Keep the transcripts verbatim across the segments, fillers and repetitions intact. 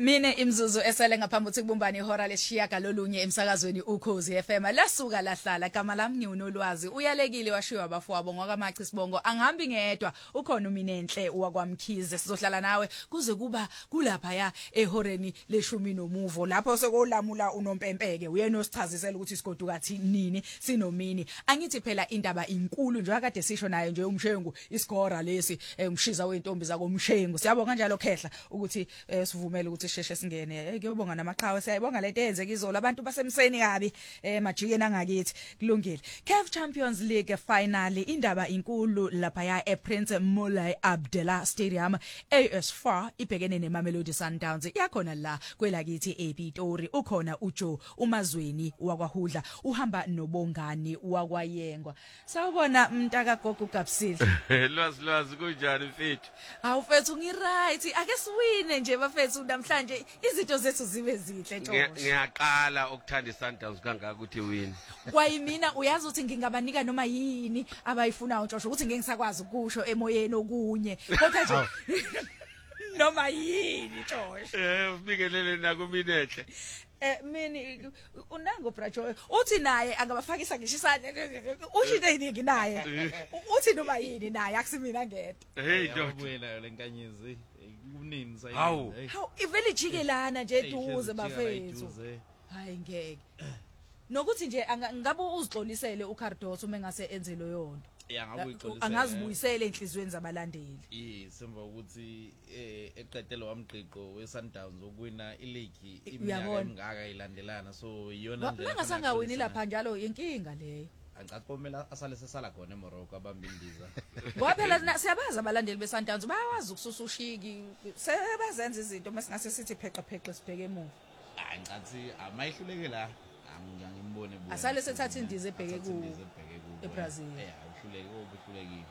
Mine imzuzu esele ngaphambi ukuthi kubumbane ihora leshiya galolunye emsakazweni Ukhozi F M lasuka lahlala gama lami ngiunolwazi uyalekile washiwa abafowabo ngokwamachi sibongo angihambi ngedwa ukhona uminenhle wakwamkhize sizohlala nawe kuze kuba kulapha ya ehoreni leshumi nomuvo lapho sekulamula unompempeke uyena osichazisela ukuthi isigoduka thi nini sinomini angithi phela indaba inkulu nje akade sisho naye nje umshengu iskora lesi umshiza wentombi zakomshengu siyabonga kanjalo khehla ukuthi sivumele ukuthi sheshe singene ngiyobonga namaqhawe siyayibonga lento eyenzeka izolo abantu basemseni kabi majike nangakithi kulungile C A F Champions League final indaba inkulu lapha ya ePrince Moulay Abdellah Stadium A S F A R ibhekene neMamelodi Sundowns yakhona la kwelakithi ePitori ukhona uJoe uMazweni wakwaHudla uhamba nobongani wakwayengwa sawubona mntaka gogo Gabsile lwazi lwazi kunjani mfethu awufethu ngiright ake siwine nje bafethu namhlanje izinto zethu zibe zihle Josh ngiyaqala ukuthanda iSundowns kangaka ukuthi win kwayimina uyazi ukuthi ngingabanika noma yini abayifunayo Josh ukuthi ngeke ngisakwazi ukusho emoyeni okunye kodwa nje noma yini Josh eh ubikelele nako minenhle eh mini unango brajo uthi naye angabafakisa ngisho isandla ushite iningi naye uthi noma yini naye akusimina ngedwa hey dodo ubuyela lenkanyezi kunini sayi hawu hawu ivele jikelana nje eduze bafethu hayi ngeke nokuthi nje ngabe uzixolisele uCardos uma engase enze lo yonto yangabuyixolisela angazibuyisela enhlizweni zabalandeli yes semva ukuthi eh eqedelo wamgqiqo weSundowns ukuwina ileague iminyaka emingaka ilandelana so iyona nje mangasanga wini lapha njalo inkinga leyo angicathomela asale sesala khona eMorocco abambindiza ngoba phela siyabaza abalandeli beSundowns bayawazi ukususa ushiki sebazenza izinto masingase sithi pheqa pheqa sibheke emuva angicathi amayihluleke la angimbone buya asale sethatha indize ebheke ku eBrazil eh awuhluleke obuhlulekile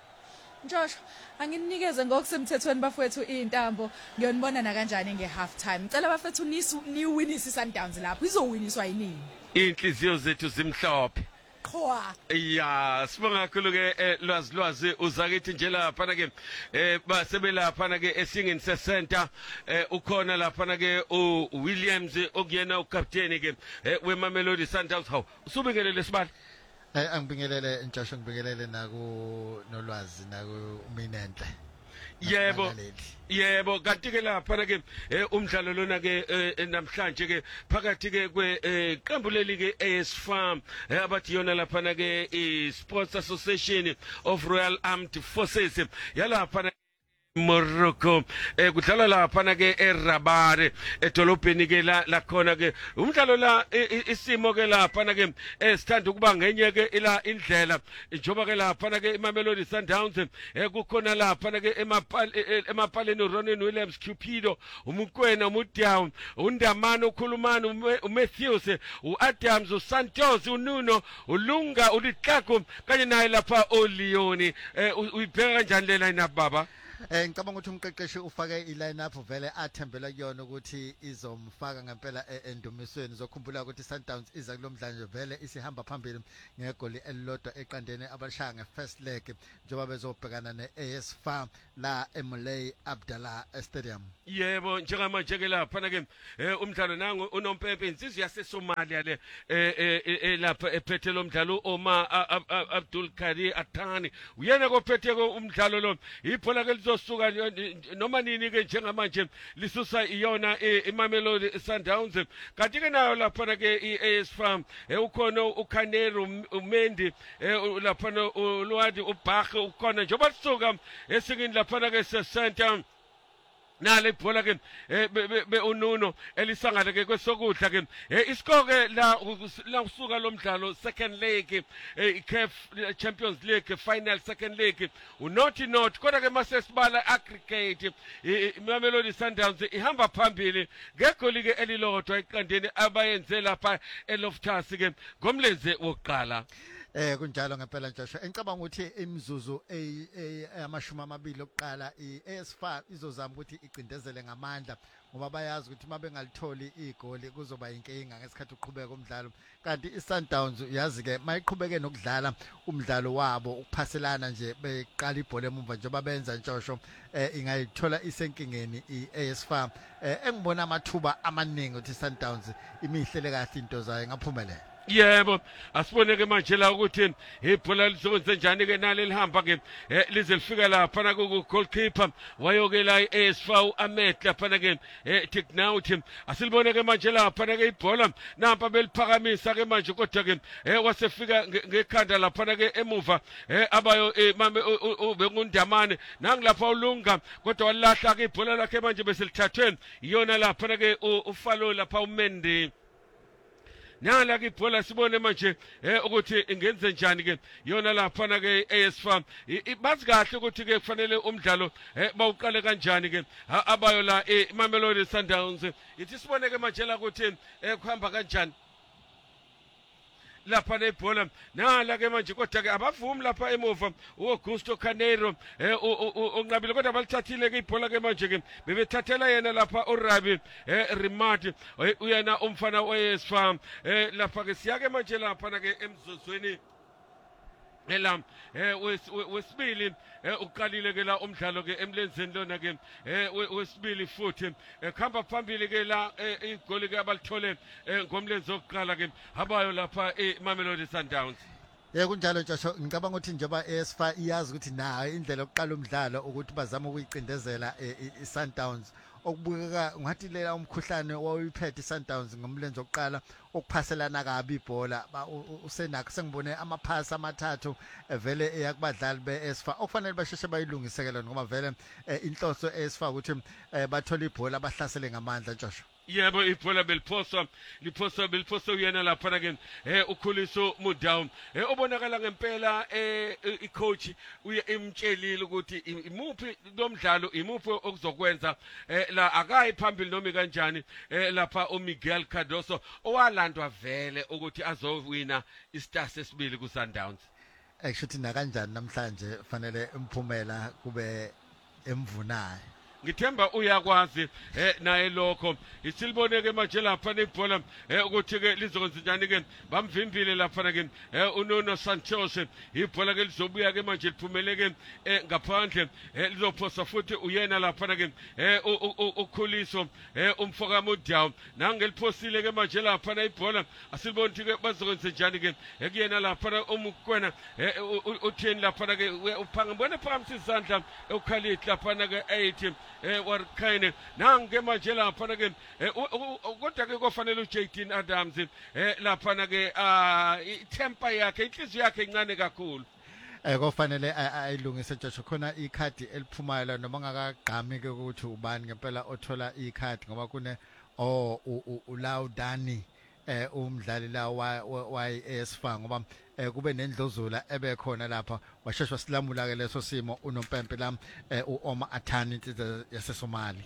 Josh anginikeze ngokusemthethweni bafowethu intambo ngiyonibona na kanjani ngehalf time ngicela bafethu nisu niwinisa iSundowns lapho izowiniswa yinini inhliziyo zethu zimhlophe qhwa ya sibonga kakhulu ke lwazi lwazi uzakithi nje lapha na ke eh basebelapha na ke esingeni se center ukhona lapha na ke uWilliams okuyena ucaptain ke weMamelodi Sundowns hawu usubingelele sibali eh angibingelele njasho ngibingelele naku nolwazi naku uminenhle yebo yebo kanti ke lapha na ke umdlalo lona ke namhlanje ke phakathi ke kweqembu leli ke A S F A R abathi yona lapha na ke iSports Association of Royal Armed Forces yalapha na Morocco eh kudlala lapha na ke eRabat edolobheni ke la la khona ke umdlalo la isimo ke lapha na ke esithanda ukuba ngenye ke ila indlela njoba ke lapha na ke iMamelodi Sundowns eh kukhona lapha na ke emapaleni Ronan Williams Cupido umukwena umudiaw undamano ukhulumana uMatthews uAdams uSantos uNuno uLunga uLihlako kanye naye lapha oLeone uyibheka kanjani le line up baba Eh ngicabanga ukuthi umqeqeshi ufake iline up vele athembela kuyona ukuthi izomfaka ngempela endumisweni zokhumbula ukuthi Sundowns iza kulomdlalo vele isihamba phambili ngegoli elilodwa eqandeni abashaya ngefirst leg njengoba bezobhekana neA S F A R la eMoulay Abdellah Stadium. Yebo njengamanje ke lapha na ke umdlalo nangu unompempe insizwe yase Somalia le lapha ephethe lo mdlalo Omar Abdul Kadir Athani uyena kophethe ko umdlalo lo ibhola ke lizosuka noma nini ke njengamanje lisusa iyona iMamelodi Sundowns kanti ke nayo lapha na ke iA S F A R ukhona uKhanero uMendi lapha no Luwadi uBakhe ukhona njengoba lisuka esingini lapha na ke center nale ibhola ke be uNuno elisangana ke kwesokudla ke iskoke la la usuka lo mdlalo second leg iC A F Champions League final second leg uNothi Not kodwa ke masesibala aggregate iMamelodi Sundowns ihamba phambili ngegoli ke elilodwa iqandeni abayenze lapha eLoftus ke ngomlenze wokuqala Eh kunjalo ngempela Joshua. Engicabanga ukuthi imizuzu eyamashumi amabili okuqala iA S F A izozama ukuthi iqindezele ngamandla ngoba bayazi ukuthi uma bengalitholi igoli kuzoba inkinga ngesikhathi uqhubeka umdlalo. Kanti iSundowns uyazi ke mayiqhubeke nokudlala umdlalo wabo ukuphaselana nje beqala ibhola emuva njengoba benza Joshua eh ingayithola isenkingeni iA S F A. Eh engibona amathuba amaningi ukuthi iSundowns imihlele kahle into zayo ngaphumelela. Yebo asibone ke manje la ukuthi ibhola lizokwenza njani ke nalo lihamba ke lize lifika lapha na ku goalkeeper wayoke la iA S F A uAhmed lapha ke technology asilibone ke manje lapha ke ibhola nampa beliphakamisa ke manje kodwa ke wasefika ngekhanda lapha ke emuva abayo mame ubengundamane nangilapha ulunga kodwa walahla ke ibhola lakhe manje bese lithathwe iyona lapha ke ufalo lapha uMendi nala ke ibhola sibone manje eh ukuthi ingenze njani ke yona lapha na ke iA S F A bazi kahle ukuthi ke kufanele umdlalo eh bawuqale kanjani ke abayo la eMamelodi Sundowns ithi sibone ke manje la ukuthi eh kuhamba kanjani lapha nebhola nala ke manje kodwa ke abavumi lapha emuva uAugusto Carneiro eh onqabile kodwa balithathile ke ibhola ke manje ke bebethathela yena lapha uRabi eh Rimati uyena umfana weA S F A eh lapha ke siyake manje lapha na ke emzuzweni elam eh wesibili uqalile ke la umdlalo ke emlenzeni lona ke eh wesibili futhi ekhamba phambili ke la igoli ke abalithole ngomlenze oqala ke abayo lapha eMamelodi Sundowns. Yeah kunjalo Joshua ngicabanga ukuthi njengoba iA S F A iyazi ukuthi nayo indlela yokuqala umdlalo ukuthi bazama ukuyiqindezela iSundowns okubukeka ngathi lela umkhuhlane wawuyiphethe iSundowns ngomlenze oqala okuphaselana kabi ibhola usenakho sengibone amaphasi amathathu vele eyakubadlali beA S F A okufanele basheshe bayilungisekela ngoba vele inhloso eA S F A ukuthi bathola ibhola bahlasele ngamandla Joshua. Yebo ibhola beliphosa liphosa beliphosa uyena lapha ke eh ukhuliso Mudau eh ubonakala ngempela eh icoach uye imtshelile ukuthi imuphi lomdlalo imuphi okuzokwenza eh la akayi phambili noma kanjani eh lapha uMiguel Cardoso owalandwa vele ukuthi azowina istar sesibili kuSundowns. Ekshuthi na kanjani namhlanje fanele imphumela kube emvunayo. Ngithemba uyakwazi eh naye lokho isiliboneke manje lapha nebhola eh ukuthi ke lizokwenza njani ke bamvimbile lapha ke eh uNono Santos ibhola ke lizobuya ke manje liphumele ke ngaphandle eh lizophosa futhi uyena lapha ke eh ukhuliso eh umfoka Mudau nangeliphosile ke manje lapha na ibhola asilibona ukuthi ke bazokwenza njani ke ekuyena lapha umukwena eh utheni lapha ke uphanga mbone phambi izandla ukhalith lapha ke eight eh warkhayine nange manje lapha ke kodwa ke kofanele uJayden Adams eh lapha ke ah itemper yakhe inhliziyo yakhe incane kakhulu eh kofanele ayilungise nje khona ikhadi eliphumayo la noma ngakagqami ke ukuthi ubani ngempela othola ikhadi ngoba kune oh uLaudani eh umdlali la wayiA S F A ngoba kube nendlozula ebekhona lapha washeshwa silamula ke leso simo unompempe la uOma Athani yaseSomali.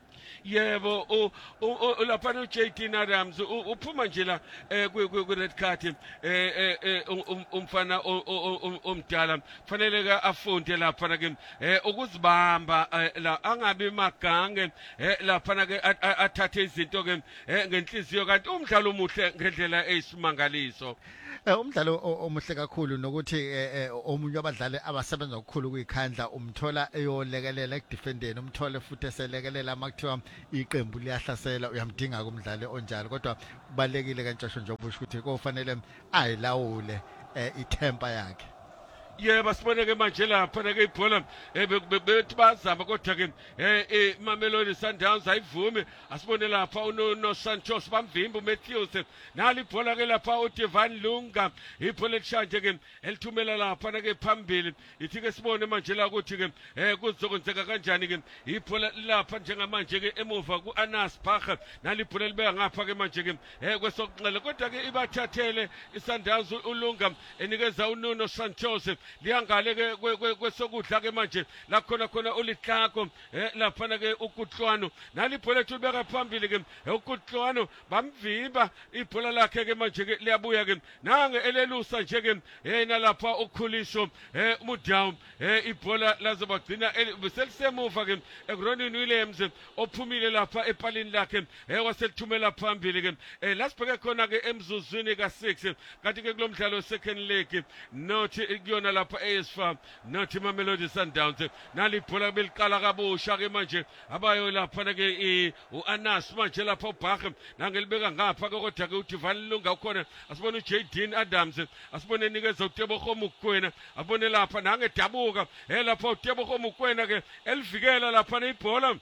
Yebo lapha uJayden Adams uphuma nje la ku red card eh umfana omdala kufanele ke afunde lapha ke ukuzibamba la angabe magange lapha ke athathe izinto ke ngenhliziyo kanti umdlalo omuhle ngendlela eyisimangaliso. Umdlalo omuhle kakhulu nokuthi omunye abadlali abasebenza kakhulu kuyikhandla umthola eyolekelela ekudefendeni umthole futhi eselekelela makuthiwa iqembu liyahlasela uyamdinga kumdlali onjalo kodwa kubalekile kanjalo nje obusho ukuthi kofanele ayilawule itemper yakhe. Yebo siboneke manje lapha ke ibhola bethi bazama kodwa ke eh Mamelodi Sundowns ayivumi asibone lapha uNono Santos bamvimba uMatthews nali ibhola ke lapha uDivan Lunga ibhola elishanje ke elithumela lapha ke phambili ithi ke sibone manje la ukuthi ke eh kuzokwenzeka kanjani ke ibhola lapha njengamanje ke emuva kuAnas Bach nali ibhola libeka ngapha ke manje ke eh kwesokunxele kodwa ke ibathathele iSundowns uLunga enikeza uNono Santos liyangale ke kwesokudla ke manje la khona khona ulihlako eh laphana ke ukuhlwano nalibhola ethu libeka phambili ke ukuhlwano bamvimba ibhola lakhe ke manje ke liyabuya ke nange elelusa nje ke yena lapha ukhuliso eh Mudawu eh ibhola lazobagcina beselisemuva ke eRonwen Williams ophumile lapha epalini lakhe eh waselithumela phambili ke eh lasibheke khona ke emzuzwini ka six kanti ke kulomdlalo second leg not kuyona lapha A S F not Mamelodi Sundowns nalibhola beliqala kabusha ke manje abayo lapha ke uAnas manje lapha uBach nangelibeka ngapha kodwa ke uDivan Lunga ukhona asibone uJaden Adams asibone nikeza uTebogo Mokoena abone lapha nange dabuka eh lapha uTebogo Mokoena ke elivikela lapha ibhola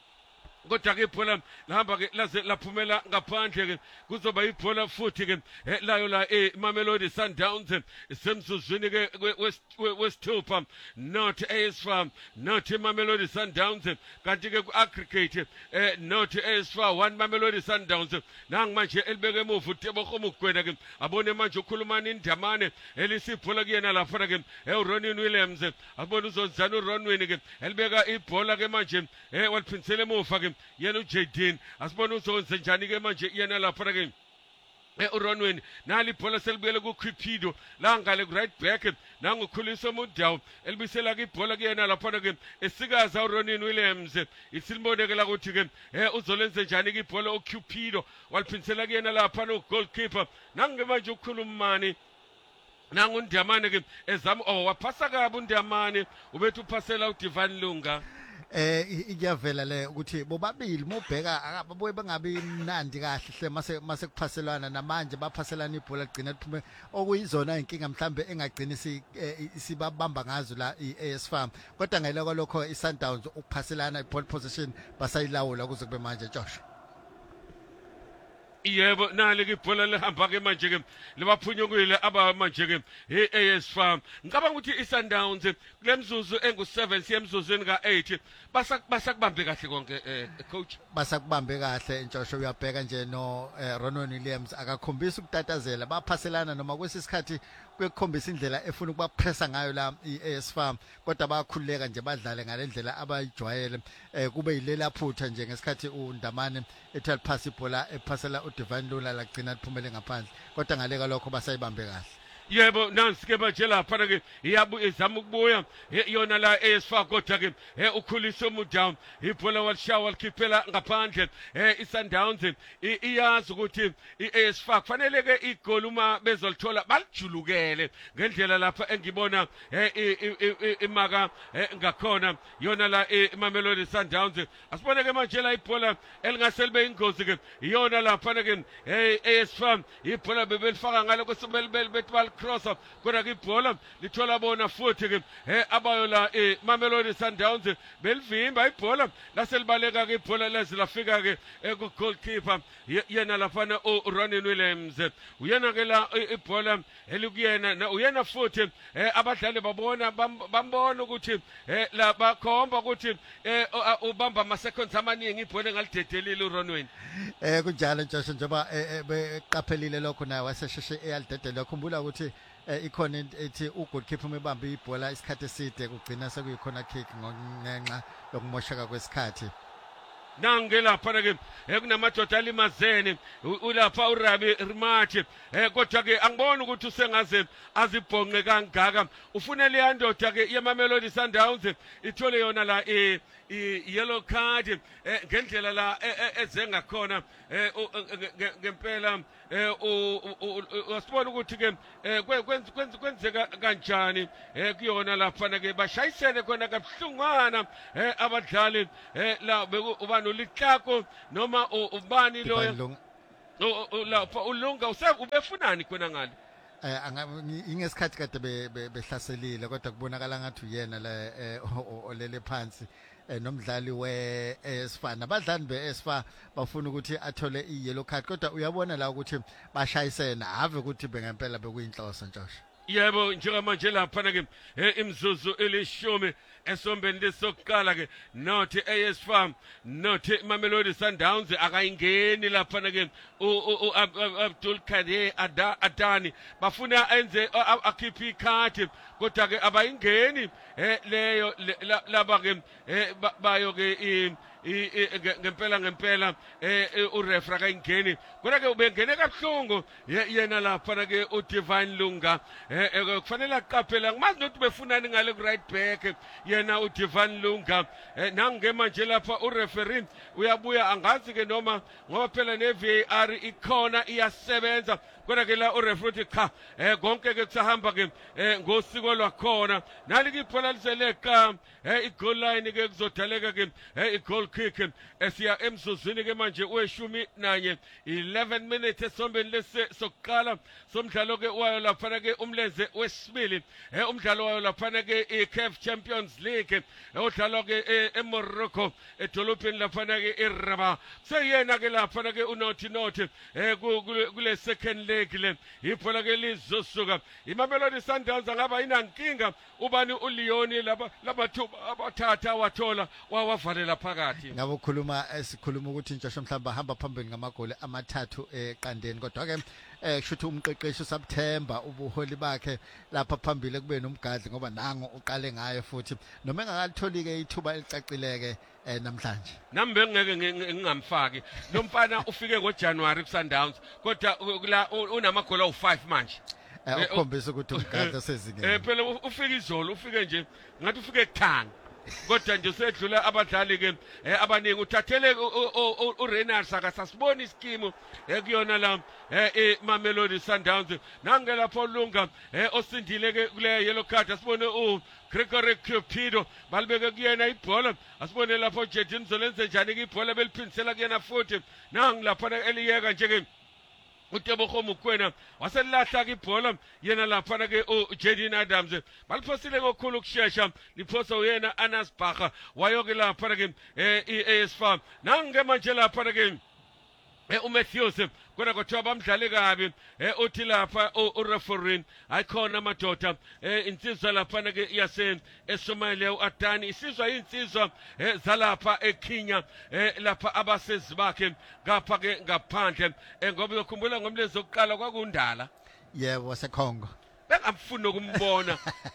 kodwa ke ibhola lahamba ke laze laphumela ngaphandle ke kuzoba ibhola futhi ke layo la eMamelodi Sundowns isemzuzwini ke wesithupha not A S F not Mamelodi Sundowns kanti ke ku-aggregate eh not A S F one Mamelodi Sundowns nangu manje elibeke emuva uTebogo Mokoena ke abone manje ukhulumana indamane elisibhola kuyena lapha ke eRonwen Williams abone uzozana uRonwen ke elibeka ibhola ke manje eh waliphinsela emuva ke yena uJaden asibona uzonze njani ke manje yena lapha ke eRonwen nali ibhola selibuyele kuCupido la ngale right back nanguKhuliso Mudawu elibisela ke ibhola kuyena lapha ke esikaza uRonwen Williams isimbonekela ukuthi ke uzolenze njani ke ibhola uCupido waliphinsela kuyena lapha no goalkeeper nange manje ukhulumani nangu Ndamane ke ezama oh waphasa kabi uNdamane ubethu uphasela uDivan Lunga eh iyavela le ukuthi bobabili mobheka ababuye bangabi mnandi kahle hle mase mase kuphaselwana namanje baphaselana ibhola ligcina liphume okuyizona inkinga mhlambe engagcini si sibabamba ngazo la iA S F kodwa ngeloko lokho iSundowns ukuphaselana iball position basayilawula kuze kube manje Joshua. Yebo nali ke ibhola lihamba ke manje ke libaphunyukile aba manje ke eA S F ngicabanga ukuthi iSundowns kulemzuzu engu seven siyemzuzweni ka eight basakubambe kahle konke coach basakubambe kahle Ntshosho uyabheka nje no Ronwen Williams akakhombisa ukutatazela baphaselana noma kwesisikhathi kwekhombisa indlela efuna ukubapressa ngayo la iA S F kodwa bayakhuleka nje badlale ngalendlela abayijwayele kube yilela phutha nje ngesikhathi uNdamane ethi aliphasa ibhola ephasela uDivan Lunga lagcina liphumele ngaphandle kodwa ngaleka lokho basayibambe kahle. Yebo nansi ke manje lapha ke iyabu izama ukubuya yona la A S F kodwa ke uKhuliso Mudawu ibhola walishawa walikhiphela ngaphandle iSundowns iyazi ukuthi iA S F kufanele ke igoli uma bezolithola balijulukele ngendlela lapha engibona imaka ngakhona yona la eMamelodi Sundowns asibone ke manje la ibhola elingaselibe ingozi ke yona lapha ke A S F ibhola bebelifaka ngalo kwesibelibeli bethi crosser kodwa ke ibhola lithola bona futhi ke abayo la eMamelodi Sundowns belivimba ibhola laselibaleka ke ibhola lazilafika ke ku goalkeeper yena lafana uRonwen Williams uyena ke la ibhola elikuyena uyena futhi abadlali babona bambona ukuthi la bakhomba ukuthi ubamba ama seconds amaningi ibhola engalidedelile uRonwen eh kunjalo Ntshosho njengoba beqaphelile lokho naye wasesheshe eyalidedela khumbula ukuthi ikhona ethi ugoalkeeper umebamba ibhola isikhathi eside kugcina sekuyikhona kick ngenxa yokumoshaka kwesikhathi nange lapha ke kunamadoda alimazene ulapha uRabi Rimathi kodwa ke angiboni ukuthi usengaze azibhonqe kangaka ufuna le ndoda ke yeMamelodi Sundowns ithole yona la e yellow card ngendlela la ezenga khona ngempela wasibona ukuthi ke kwenzeka kanjani kuyona lapha ke bashayisene khona kabuhlungwana abadlali la ubani ulihlako noma ubani loyo lapha uLunga ubefunani khona ngale eh ingesikhathi kade behlaselile kodwa kubonakala ngathi uyena la olele phansi nomdlali we A S F nabadlali be A S F bafuna ukuthi athole i yellow card kodwa uyabona la ukuthi bashayisena ave ukuthi bengempela bekuyinhloso Ntshosho. Yebo njengamanje lapha ke imzuzu elishumi esombeni lesokuqala ke not A S F not Mamelodi Sundowns akayingeni lapha ke uAbdul Kadir Adani bafuna enze akhiphe ikhadi kodwa ke abayingeni eh leyo laba ke bayo ke ngempela ngempela eh urefra kayingeni kodwa ke ubengene kabuhlungu yena lapha ke uDivine Lunga eh kufanele aqaphela ngimazi ukuthi befunani ngale ku right back yena uDivine Lunga nange manje lapha ureferee uyabuya angazi ke noma ngoba phela ne V A R ikhona iyasebenza kodwa ke la ureferee cha eh konke ke kusahamba ke ngosiko lwakhona nali kiphola liseleka eh igoal line ke kuzodaleka ke eh igoal kick esiya emzuzwini ke manje ueshumi nanye eleven minutes esombeni lese sokuqala somdlalo ke wayo lapha ke umlenze wesibili eh umdlalo wayo lapha ke iC A F Champions League odlalwa ke eMorocco edolobheni lapha ke eRabat seyena ke lapha ke uNothi Nothi eh kule second leg le ibhola ke lizosuka iMamelodi Sundowns angaba inankinga ubani uLeon laba labathuba abathatha wathola wawavalela phakathi ngabe ukhuluma esikhuluma ukuthi intshosho mhlamba hamba phambili ngamagoli amathathu eqandeni kodwa ke eh kushuthi umqeqeshi uSaptember ubuholi bakhe lapha phambili kube nomgadli ngoba nango uqale ngayo futhi noma engakalithola ke ithuba elicacileke namhlanje nami bengeke ngingamfaki lo mfana ufike ngoJanuary kuSundowns kodwa la unamagoli awu five manje ukhombisa ukuthi umgadli osezingeni eh phela ufike izolo ufike nje ngathi ufike ekuthanga kodwa nje sedlula abadlali ke abaningi uthathele uReynard Saka sasibona iskimu ekuyona la eMamelodi Sundowns nange lapho Lunga osindile ke kule yellow card asibone u Gregory Cupido balibeke kuyena ibhola asibone lapho Jedin Zolenze njani ke ibhola beliphinisela kuyena futhi nangi lapha eliyeka nje ke uTebogo Mokoena waselahla ke ibhola yena lapha ke uJadin Adams baliphosile ngokukhulu ukushesha liphosa uyena Anas Baga wayoke lapha ke eAS Farm nange manje lapha ke uMatthews kodwa kuthiwa bamdlale kabi uthi lapha ureferee ayikhona amadoda insizwa lapha ke yase eSomalia uAdani isizwa insizwa zalapha eKenya lapha abasezi bakhe ngapha ke ngaphandle ngoba ukukhumbula ngomlenze oqala kwakundala yebo waseKongo bengamfuni ukumbona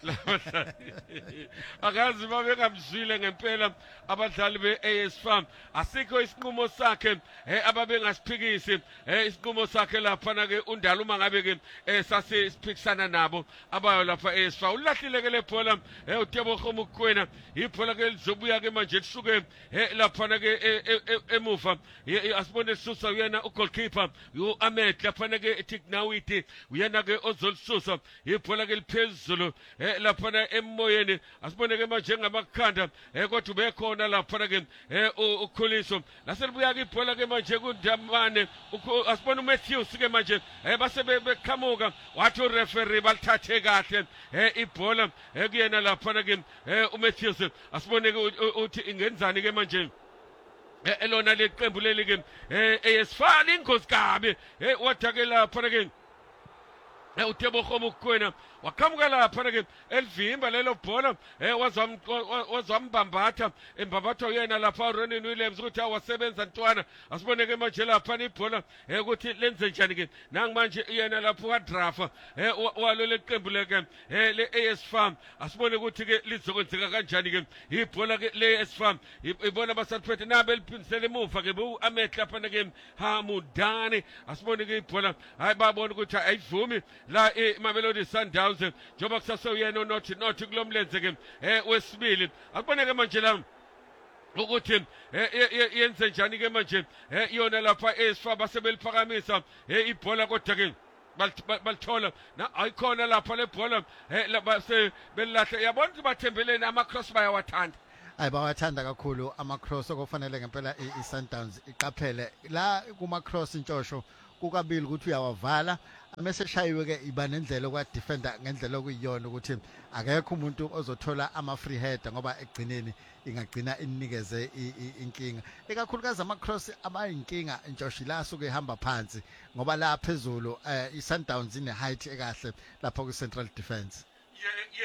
akazi babe ngamzwile ngempela abadlali beAS Farm asikho isinqumo sakhe ababe ngasiphikisi isinqumo sakhe lapha na ke undala uma ngabe ke sase siphikisana nabo abayo lapha eAS Farm ulahlile ke lebhola uTebogo Mokoena ibhola ke lizobuya ke manje lisuke lapha na ke emuva asibone Susa uyena ugoalkeeper uAhmed lapha na ke Tiknawiti uyena ke ozolisusa ibhola ke liphezulu lapha na emoyeni asibone ke manje ngamakhanda kodwa ubekhona lapha ke ukhuliso laselibuya ke ibhola ke manje kuNdamane asibone uMatthews ke manje base beqhamuka wathi ureferee balithathe kahle ibhola kuyena lapha ke uMatthews asibone ke uthi ingenzani ke manje elona leqembu leli ke eSfana ingozi kabi wathi ke lapha ke uTebogo Mokoena waqhamuka lapha ke elivimba lelo bhola wazambambatha embambatha uyena lapha uRonnie Williams ukuthi awasebenza ntwana asibone ke manje lapha ibhola ukuthi lenze njani ke nangi manje yena lapha wadrafa walo leqembu leke leAS Farm asibone ukuthi ke lizokwenzeka kanjani ke ibhola ke leAS Farm ibona basaphethe nabe liphinisele emuva ke uAhmed lapha ke Hamudani asibone ke ibhola hayi babona ukuthi ayivumi la eMamelodi Sundowns njoba kusaseyena uNothi Nothi kulomlenze ke wesibili akuboneke manje la ukuthi yenze njani ke manje iyona lapha eSfa basebeliphakamisa ibhola kodwa ke balithola na ayikhona lapha lebhola base belahle yabona ukuthi bathembeleni ama cross bayawathanda ayi bawathanda kakhulu ama cross okufanele ngempela iSundowns iqaphele la kuma cross intshosho kukabili ukuthi uyawavala amese shayiwe ke iba nendlela kwa defender ngendlela okuyiyona ukuthi akekho umuntu ozothola ama free header ngoba egcineni ingagcina inikeze inkinga ekakhulukazi ama cross abayinkinga intshosho la suke ihamba phansi ngoba la phezulu iSundowns ine height ekahle lapha ku central defense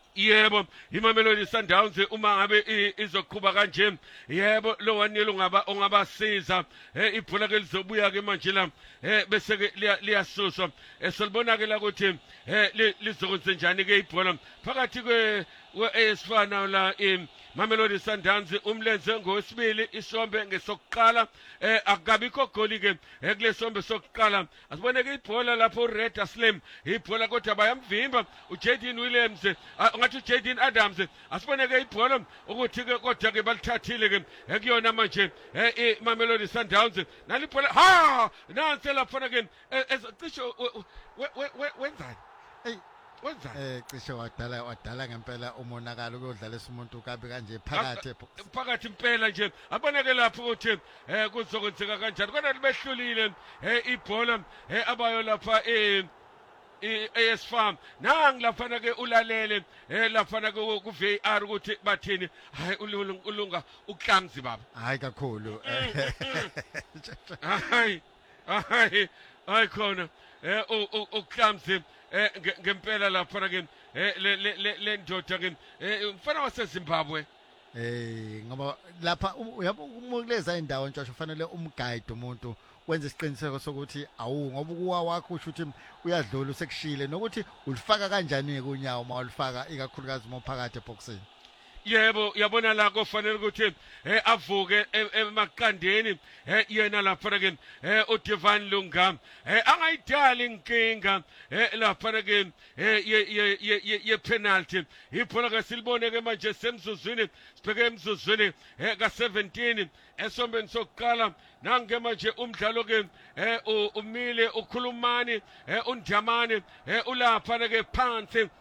Yebo, iMamelodi Sundowns uma ngabe izoqhubha kanje, yebo lo wanelo ngaba ongabasiza, eh ibhola ke lizobuya ke manje la, eh bese ke liyasuswa, esolibona ke la ukuthi eh lizokwenza njani ke ibhola phakathi kwe esifana la im Mamelodi Sundowns umlenze ngosibili isombe ngesokuqala eh akabikho goli ke ekulesombe sokuqala asibone ke ibhola lapho uRed Slim ibhola kodwa bayamvimba uJaden Williams ngathi uJaden Adams asibone ke ibhola ukuthi ke kodwa ke balithathile ke ekuyona manje eh Mamelodi Sundowns nalibhola ha nansi lapha ke ezicisho wenzani hey wenzani eh cishe wadala wadala ngempela umonakalo ukudlalisa umuntu kabi kanje phakathi phakathi impela nje aboneke lapho ukuthi eh kuzokwenzeka kanjani kodwa libehlulile eh ibhola eh abayo lapha eh A S Farm nangi lapha ke ulalele eh lapha ke ku V R ukuthi bathini hayi ulunga uKlamzi baba hayi kakhulu hayi hayi hayi khona eh uKlamzi eh ngempela lapha ke eh le le ndoda ke mfana waseZimbabwe eh ngoba lapha uyabo ukuleza indawo ntshosho ufanele umguide umuntu wenza isiqiniseko sokuthi awu ngoba ukuwa wakho usho ukuthi uyadlula usekushile nokuthi ulifaka kanjani kunyawo uma ulifaka ikakhulukazi uma phakathi eboxini. Yebo yabona la kufanele ukuthi eh avuke emaqandeni eh yena lapha ke eh uDivan Lunga eh angayidali inkinga eh lapha ke eh ye ye penalty ibhola ke silibone ke manje semzuzwini sibheke emzuzwini eh ka seventeen esombeni sokuqala nange manje umdlalo ke eh umile ukhulumani eh uNdamani eh ulapha ke phansi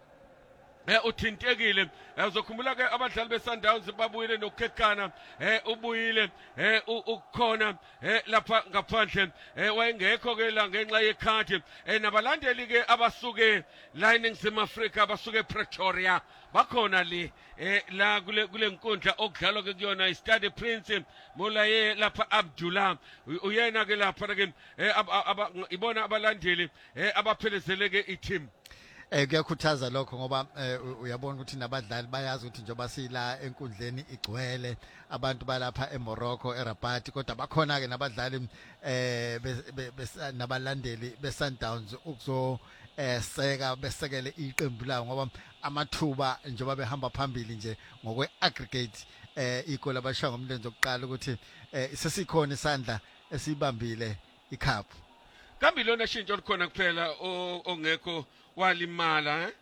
eh uthintekile uzokhumbula ke abadlali beSundowns babuyile noKekana eh ubuyile eh ukukhona eh lapha ngaphandle eh wayengekho ke la ngenxa yekhadi eh nabalandeli ke abasuke la eNingizimu Afrika abasuke Pretoria bakhona li eh la kule kule nkundla okudlalwa ke kuyona iStade Prince Molaye lapha Abdullah uyena ke lapha ke ibona abalandeli eh abaphelezele ke i-team. Eh kuyakhuthaza lokho ngoba uyabona ukuthi nabadlali bayazi ukuthi njengoba sila enkundleni igcwele abantu balapha eMorocco eRabat kodwa bakhona ke nabadlali eh nabalandeli beSundowns ukuzo eh seka besekele iqembu lawo ngoba amathuba njengoba behamba phambili nje ngokwe aggregate eh igoli abashaya ngomlenze oqala ukuthi eh sesikhona isandla esibambile icup. Kambi lona shintsho likhona kuphela ongekho walimala eh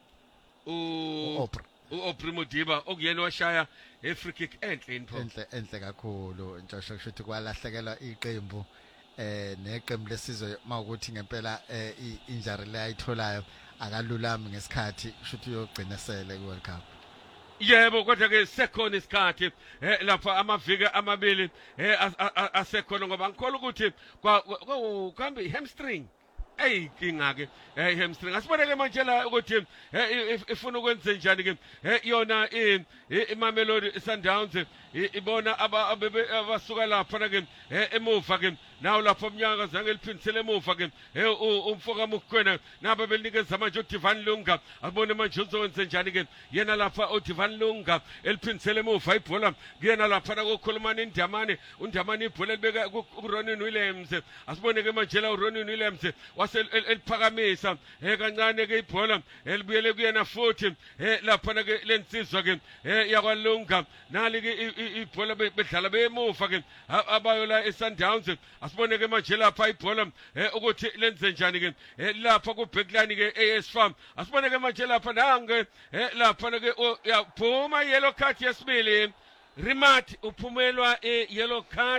u uOpri Modiba okuyena washaya e-free kick enhle inpho enhle enhle kakhulu ntshosho kusho ukuthi kwalahlekelwa iqembu eh neqembu lesizwe mawukuthi ngempela i-injury le ayitholayo akalulami ngesikhathi kusho ukuthi uyogcina sele ku World Cup. Yebo kodwa ke sekhona isikhathi eh lapha amaviki amabili eh asekhona ngoba ngikholwa ukuthi kuhambe i-hamstring hey kinga ke eh hamstring asiboneke manje la ukuthi ifuna ukwenza njani ke yona iMamelodi Sundowns ibona abasuka lapha ke emuva ke nawo lapho umnyaka zange liphindisele emuva ke umfoka mukwena naba belinikeza manje uDivan Lunga abone manje uzokwenza njani ke yena lapha uDivan Lunga eliphindisele emuva ibhola kuyena lapha kokhulumana iNdamani uNdamani ibhola libeka kuRonin Williams asibone ke manje la uRonin Williams wase eliphakamisa eh kancane ke ibhola elibuyele kuyena futhi eh lapha ke lensizwa ke eh yakwaLunga nali ke ibhola bedlala bemuva ke abayo la eSundowns asibone ke manje lapha ibhola ukuthi lenze njani ke lapha ku backline ke A S Farm asibone ke manje lapha nange lapha ke yaphuma yellow card yesibili Rimat uphumelwa e yellow card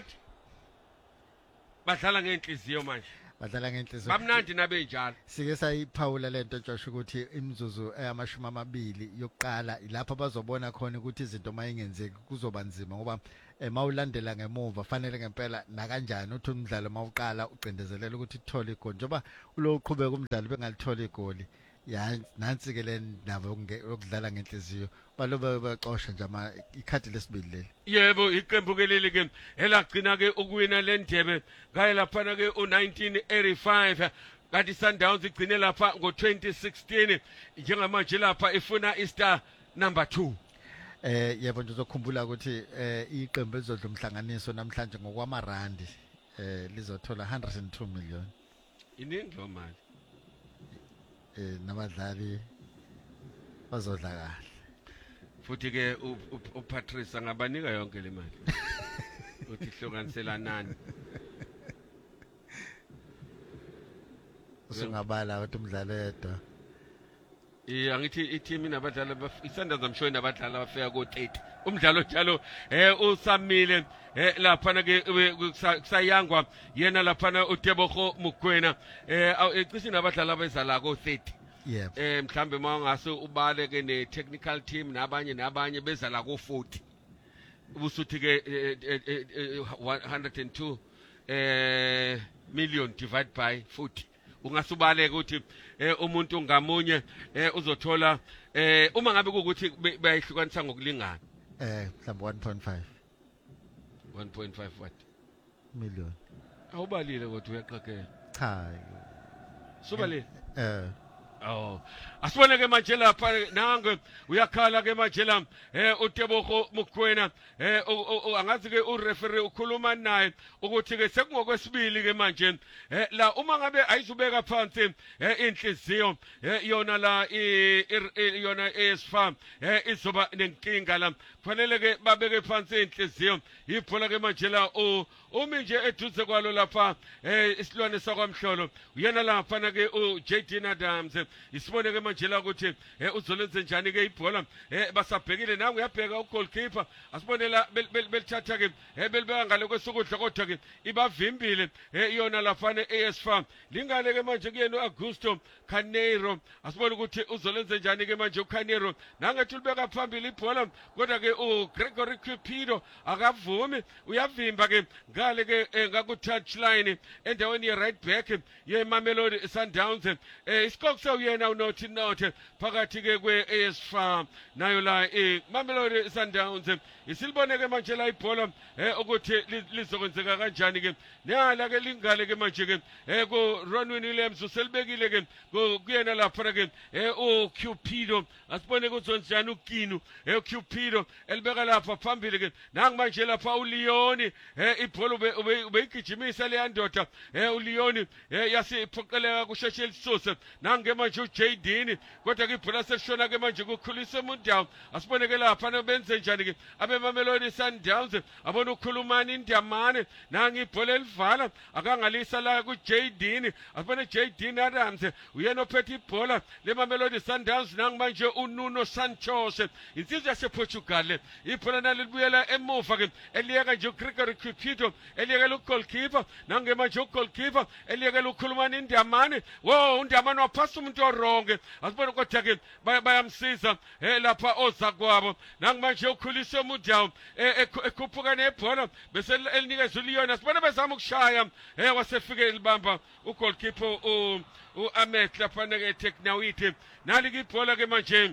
badlala ngenhliziyo manje badlala ngenhliziyo bamnandi nabe njalo sike sayiphawula lento Joshua ukuthi imizuzu eyamashumi amabili yokuqala ilapha bazobona khona ukuthi izinto mayingenzeki kuzoba nzima ngoba mawulandela ngemuva fanele ngempela na kanjani uthi umdlalo mawuqala uqindezelela ukuthi uthole igoli njoba uloqhubeka umdlalo bengalithola igoli ya nansi ke le ndaba yokudlala ngenhliziyo balobe baxosha nje ama ikhadi lesibili leli. Yebo iqembu ke leli ke elagcina ke ukuwina le ndebe ngaye lapha ke u nineteen eighty-five kanti Sundowns igcine lapha ngo twenty sixteen njengamanje lapha ifuna istar number two. Eh yebo nje uzokhumbula ukuthi eh iqembu elizodla umhlanganiso namhlanje ngokwamarandi eh lizothola one hundred and two million. Iningi lo mali. Eh nabadlali bazodla kahle. Futhi ke uPatrice angabanika yonke le mali. Uthi hlokanisela nani? Usungabala ukuthi umdlalo yedwa. Eh angithi i-team inabadlali iSundowns amshoyo nabadlali abafika ko thirty. Umdlalo njalo eh usamile eh lapha ke kusayangwa yena lapha uTebogo Mokoena eh ecishe nabadlali abezala ko thirty. Yep. Eh mhlambe mawungase ubale ke ne technical team nabanye nabanye bezala ko forty. Ubusuthi ke one hundred and two eh million divided by forty. Ungasubale ukuthi eh umuntu ngamunye eh uzothola eh uma ngabe ukuthi bayihlukanisa ngokulingana eh mhlawumbe one point five one point five what million. Awubalile kodwa uyaqhaqela. Cha. Subale. Eh Oh asibone ke manje lapha nange uyakhala ke manje la eh uTebogo Mokoena eh angazi ke ureferee ukhuluma naye ukuthi ke sekungokwesibili ke manje eh la uma ngabe ayizubeka phansi eh inhliziyo eh yona la yona eSfarm eh izoba nenkinga la kufanele ke babeke phansi inhliziyo ibhola ke manje la umi nje eduze kwalo lapha eh isilwane sakwamhlolo uyena lapha ke uJaden Adams isibone ke manje la ukuthi eh uzolenze njani ke ibhola eh basabhekile nangu uyabheka ugoalkeeper asibone la belithatha ke eh belibeka ngale kwesokudla kodwa ke ibavimbile eh yona lafane eSfarm lingale ke manje kuyena uAugusto Carneiro asibone ukuthi uzolenze njani ke manje uCarneiro nangathi ulibeka phambili ibhola kodwa ke uGregory Cupido akavumi uyavimba ke ngale ke ngaku touchline endaweni ye right back ye Mamelodi Sundowns eh isikokse uyena unothi nothi phakathi ke kweeSfarm nayo la eMamelodi Sundowns isilibone ke manje la ibhola eh ukuthi lizokwenzeka kanjani ke nala ke lingale ke manje ke eh ku Ronwen Williams uselibekile ke kuyena lapha ke eh uCupido asibone kuzonjani uKinu eh uCupido elibeka lapha phambili ke nangu manje lapha uLeon eh ibhola ubeyigijimisa le yandoda eh uLeon eh yasiphoqeleka kusheshel Sose nange manje uJaden kodwa ke ibhola selishona ke manje kukhulisa umuntu asibone ke lapha benze njani ke abeMamelodi Sundowns abona ukhulumani indamane nange ibhola elivala akangalisa la kuJaden asibone Jaden Adams uyena ophethe ibhola leMamelodi Sundowns nange manje uNuno Santos insizwe yasePortugal ibhola nalibuyela emuva ke eliyeka nje uGregory Cupido eliyeka ugoalkeeper nange manje ugoalkeeper eliyeka ukhulumani indamane wo undamane waphasa umuntu oronge asibone kodwa ke bayamsiza eh lapha ozakwabo nange manje ukhulisa umuntu ekhuphuka nebhola bese elinikeza uLeon asibone bezama ukushaya eh wasefike elibamba ugoalkeeper uAhmed lapha ke Technawiti nali ke ibhola ke manje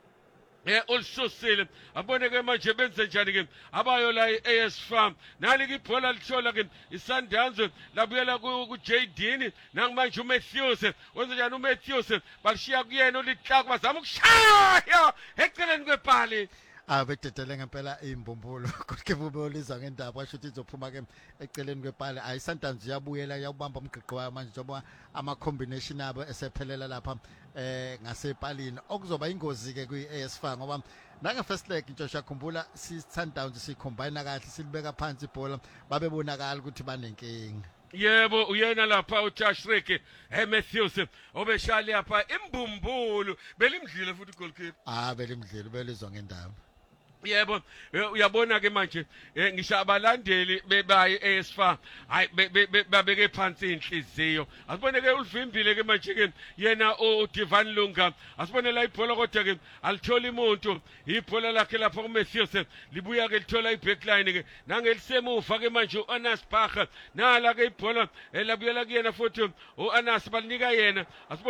eh ulisusile abone ke manje benze njani ke abayo la eSfarm nali ke ibhola lihlola ke iSundowns labuyela kuJaden nangu manje uMatthews wenza njani uMatthews balishiya kuyena ulihlaka bazama ukushaya eceleni kwepali abededele ngempela imbumbulo kodwa kube oliza ngendaba washo ukuthi izophuma ke eceleni kwepala ayi Sundowns yabuyela yabamba umgqiqo wayo manje njengoba ama combination abo esephelela lapha eh ngasepalini okuzoba ingozi ke kwiASFAR ngoba nange first leg Joshua khumbula si Sundowns sicombine kahle silibeka phansi ibhola babebonakala ukuthi banenkinga. Yebo uyena lapha uJashrik eMatthews obeshali lapha imbumbulu belimdlile futhi goalkeeper ah belimdlile belizwa ngendaba. Yebo uyabona ke manje ngisho abalandeli bebaye eSFAR hayi babeke phansi inhliziyo asibone ke ulivimbile ke manje ke yena uDivan Lunga asibone la ibhola kodwa ke alithola umuntu ibhola lakhe lapha kuMatthews libuya ke lithola ibackline ke nangelisemuva ke manje uAnas Bacher nala ke ibhola elabuyela kuyena futhi uAnas balinika yena asibone